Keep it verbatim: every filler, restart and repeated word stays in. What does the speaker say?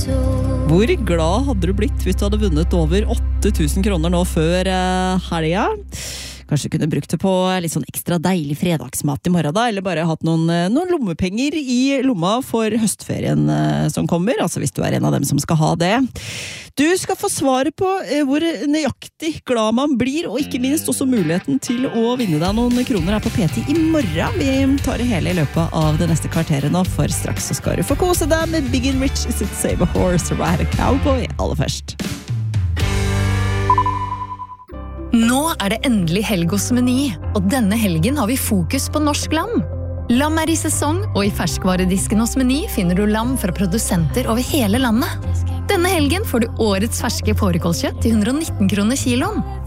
Hvor glad hadde du blitt hvis du hadde vunnet over åtte tusen kroner nå før uh, helga? Kanskje kunne brukt det på litt sånn ekstra deilig fredagsmat i morgen da, eller bare hatt noen, noen lommepenger i lomma for høstferien som kommer, altså hvis du er en av dem som skal ha det. Du skal få svaret på hvor nøyaktig glad man blir, og ikke minst også muligheten til å vinne deg noen kroner her på P ti i morgen. Vi tar det hele i løpet av det neste kvarteret nå, for straks så skal du få kose deg med Big and Rich Is It Save a Horse, Ride a Cowboy, aller først. Nå er det endelig helg hos Meny, og denne helgen har vi fokus på norsk lam. Lam er i sesong, og i ferskvaredisken hos Meny finner du lam fra produsenter over hele landet. Denne helgen får du årets ferske fårikålkjøtt til hundre og nitten kroner kiloen.